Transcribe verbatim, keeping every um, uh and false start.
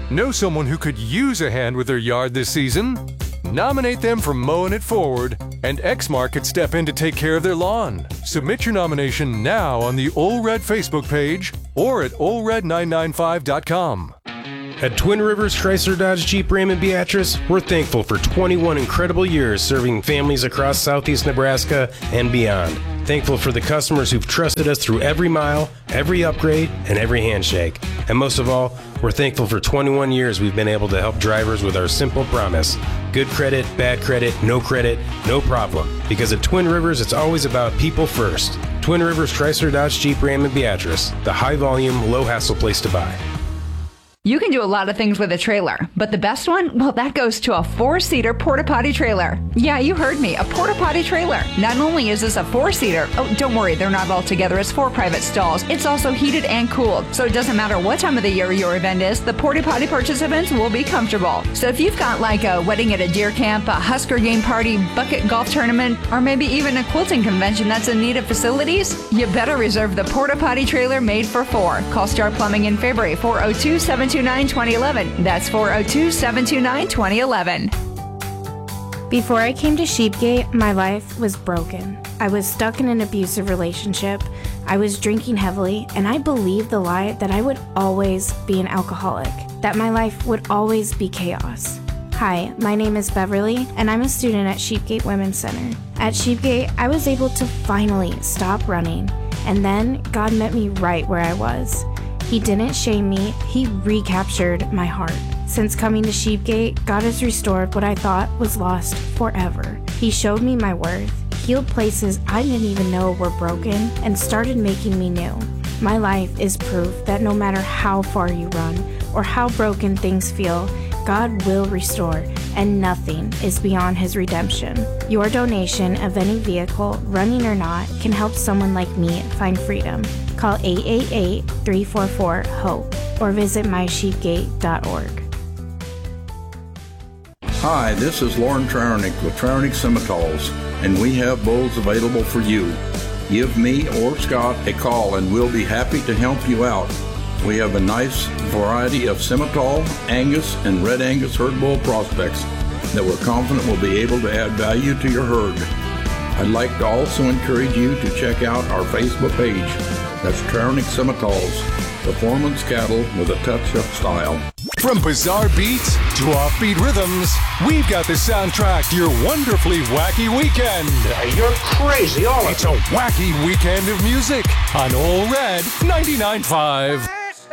Know someone who could use a hand with their yard this season? Nominate them for Mowing It Forward, and Exmark could step in to take care of their lawn. Submit your nomination now on the Ole Red Facebook page or at ole red nine nine five dot com. At Twin Rivers Chrysler Dodge Jeep Ram and Beatrice, we're thankful for twenty-one incredible years serving families across southeast Nebraska and beyond. Thankful for the customers who've trusted us through every mile, every upgrade, and every handshake. And most of all, we're thankful for twenty-one years we've been able to help drivers with our simple promise. Good credit, bad credit, no credit, no problem. Because at Twin Rivers, it's always about people first. Twin Rivers Chrysler Dodge Jeep Ram and Beatrice, the high volume, low hassle place to buy. You can do a lot of things with a trailer, but the best one, well, that goes to a four-seater porta-potty trailer. Yeah, you heard me, a porta-potty trailer. Not only is this a four-seater, oh, don't worry, they're not all together. It's four private stalls. It's also heated and cooled, so it doesn't matter what time of the year your event is, the porta-potty participants will be comfortable. So if you've got like a wedding at a deer camp, a Husker game party, bucket golf tournament, or maybe even a quilting convention that's in need of facilities, you better reserve the porta-potty trailer made for four. Call Star Plumbing in Fairbury, four oh two, seven two nine, two oh one one. That's four oh two, seven two nine, two oh one one. Before I came to Sheepgate, my life was broken. I was stuck in an abusive relationship. I was drinking heavily, and I believed the lie that I would always be an alcoholic, that my life would always be chaos. Hi, my name is Beverly, and I'm a student at Sheepgate Women's Center. At Sheepgate, I was able to finally stop running, and then God met me right where I was. He didn't shame me, he recaptured my heart. Since coming to Sheepgate, God has restored what I thought was lost forever. He showed me my worth, healed places I didn't even know were broken, and started making me new. My life is proof that no matter how far you run or how broken things feel, God will restore, and nothing is beyond his redemption. Your donation of any vehicle, running or not, can help someone like me find freedom. Call eight eight eight, three four four, HOPE or visit my sheepgate dot org. Hi, this is Lauren Trauernick with Trauernick Simmentals, and we have bulls available for you. Give me or Scott a call and we'll be happy to help you out. We have a nice variety of Simmental, Angus, and Red Angus herd bull prospects that we're confident will be able to add value to your herd. I'd like to also encourage you to check out our Facebook page. That's Trauernick Simmentals, performance cattle with a touch of style. From bizarre beats to offbeat rhythms, we've got the soundtrack to your wonderfully wacky weekend. You're crazy, all of you. It's a wacky weekend of music on Ole Red ninety-nine point five.